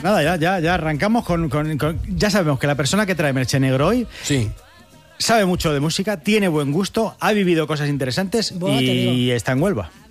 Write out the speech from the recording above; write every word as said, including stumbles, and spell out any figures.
Nada, ya, ya, ya arrancamos con, con, con... Ya sabemos que la persona que trae Merche Negro hoy... Sí. Sabe mucho de música, tiene buen gusto, ha vivido cosas interesantes Buah, te y digo. está en Huelva.